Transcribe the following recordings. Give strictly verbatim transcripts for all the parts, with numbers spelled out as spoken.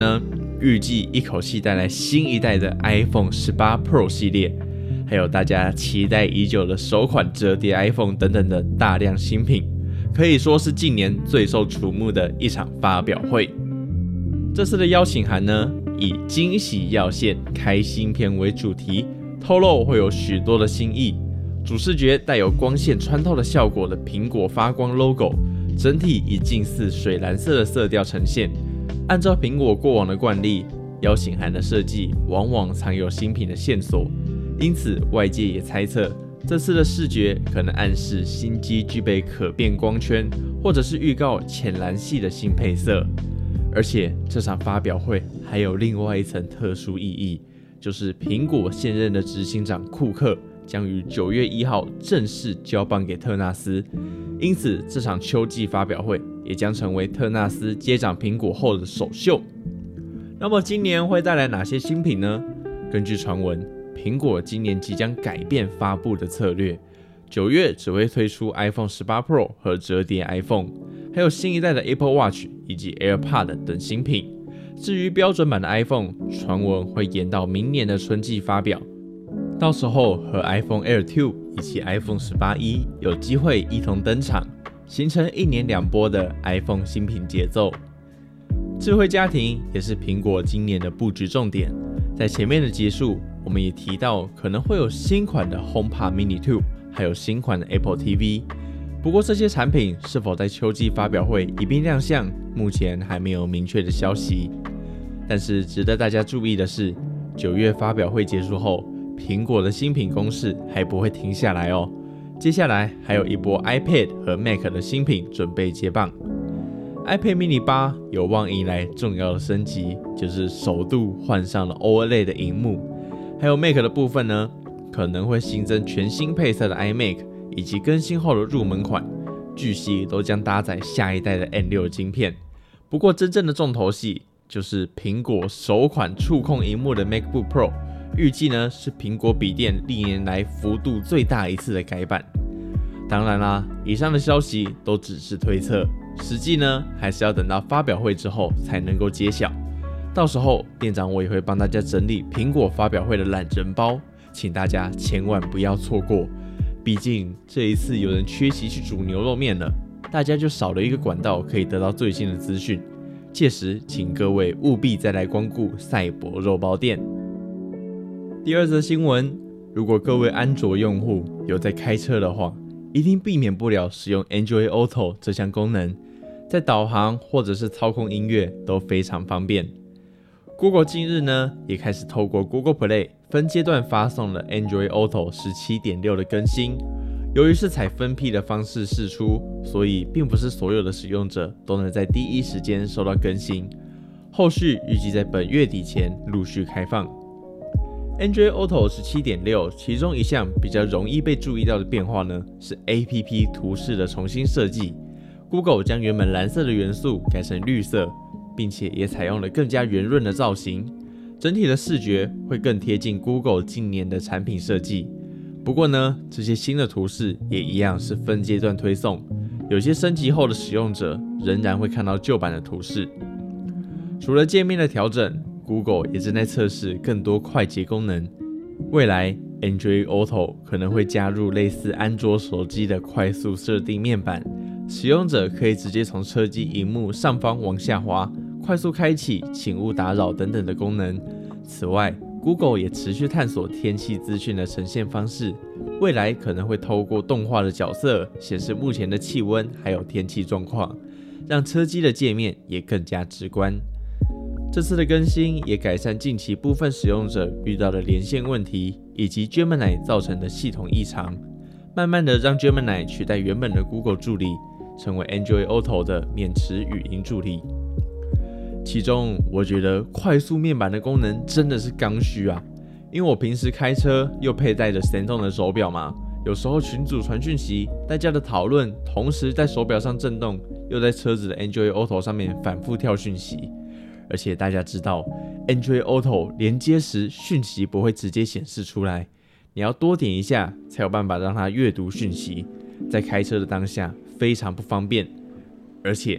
呢，预计一口气带来新一代的 iPhone 十八 Pro 系列，还有大家期待已久的首款折叠 iPhone 等等的大量新品，可以说是近年最受瞩目的一场发表会。这次的邀请函呢，以惊喜要现、开新片为主题，透露会有许多的新意。主视觉带有光线穿透的效果的苹果发光 logo， 整体以近似水蓝色的色调呈现。按照苹果过往的惯例，邀请函的设计往往藏有新品的线索，因此外界也猜测这次的视觉可能暗示新机具备可变光圈，或者是预告浅蓝系的新配色。而且这场发表会还有另外一层特殊意义，就是苹果现任的执行长库克将于九月一号正式交棒给特纳斯，因此这场秋季发表会也将成为特纳斯接掌苹果后的首秀。那么今年会带来哪些新品呢？根据传闻，苹果今年即将改变发布的策略，九月只会推出 iPhone 十八 Pro 和折叠 iPhone， 还有新一代的 Apple Watch 以及 AirPod 等新品。至于标准版的 iPhone， 传闻会延到明年的春季发表，到时候和 iPhone Air 二以及 iPhone 十八 E 有机会一同登场，形成一年两波的 iPhone 新品节奏。智慧家庭也是苹果今年的布局重点，在前面的集数我们也提到可能会有新款的 HomePod Mini 二，还有新款的 Apple T V。不过这些产品是否在秋季发表会一并亮相，目前还没有明确的消息。但是值得大家注意的是，九月发表会结束后，苹果的新品攻势还不会停下来哦。接下来还有一波 iPad 和 Mac 的新品准备接棒。iPad mini 八有望迎来重要的升级，就是首度换上了 O L E D 的萤幕。还有 Mac 的部分呢，可能会新增全新配色的 iMac， 以及更新后的入门款，据悉都将搭载下一代的 M 六 晶片。不过真正的重头戏就是苹果首款触控萤幕的 MacBook Pro， 预计呢是苹果笔电历年来幅度最大一次的改版。当然啦，以上的消息都只是推测，实际呢还是要等到发表会之后才能够揭晓。到时候店长我也会帮大家整理苹果发表会的懒人包，请大家千万不要错过。毕竟这一次有人缺席去煮牛肉面了，大家就少了一个管道可以得到最新的资讯。届时请各位务必再来光顾赛博肉包店。第二则新闻，如果各位安卓用户有在开车的话，一定避免不了使用 Android Auto 这项功能，在导航或者是操控音乐都非常方便。Google 近日呢也开始透过 Google Play 分阶段发送了 Android Auto 十七点六 的更新。由于是采分批的方式释出，所以并不是所有的使用者都能在第一时间收到更新。后续预计在本月底前陆续开放。Android Auto 十七点六 其中一项比较容易被注意到的变化呢，是 A P P 图示的重新设计。Google 将原本蓝色的元素改成绿色，并且也采用了更加圆润的造型，整体的视觉会更贴近 Google 近年的产品设计。不过呢，这些新的图示也一样是分阶段推送，有些升级后的使用者仍然会看到旧版的图示。除了界面的调整， Google 也正在测试更多快捷功能。未来 Android Auto 可能会加入类似安卓手机的快速设定面板，使用者可以直接从车机萤幕上方往下滑，快速开启请勿打扰等等的功能。此外， Google 也持续探索天气资讯的呈现方式，未来可能会透过动画的角色显示目前的气温还有天气状况，让车机的界面也更加直观。这次的更新也改善近期部分使用者遇到的连线问题，以及 Gemini 造成的系统异常，慢慢的让 Gemini 取代原本的 Google 助理，成为 Android Auto 的免持语音助理。其中我觉得快速面板的功能真的是刚需啊，因为我平时开车又佩戴着神动的手表嘛，有时候群组传讯息，大家的讨论同时在手表上震动，又在车子的 Android Auto 上面反复跳讯息。而且大家知道 Android Auto 连接时讯息不会直接显示出来，你要多点一下才有办法让它阅读讯息，在开车的当下非常不方便。而且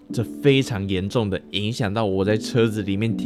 这非常严重的影响到我在车子里面听